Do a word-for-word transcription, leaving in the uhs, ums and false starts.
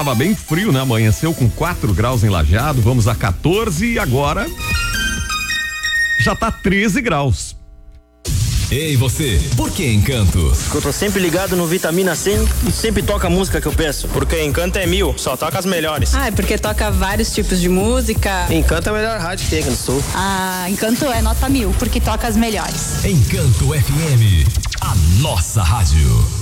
Tava bem frio, né? Amanheceu com quatro graus em Lajeado, vamos a quatorze e agora já tá treze graus. Ei, você, por que Encanto? Eu tô sempre ligado no Vitamina C e sempre toca a música que eu peço. Porque Encanto é mil, só toca as melhores. Ah, é porque toca vários tipos de música. Encanto é a melhor rádio que tem aqui no sul. Ah, Encanto é nota mil, porque toca as melhores. Encanto F M, a nossa rádio.